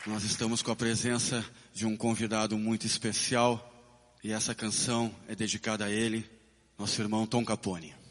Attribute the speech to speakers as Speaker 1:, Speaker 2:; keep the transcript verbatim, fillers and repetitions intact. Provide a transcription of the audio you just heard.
Speaker 1: Nós estamos com a presença de um convidado muito especial e essa canção é dedicada a ele, nosso irmão Tom Capone.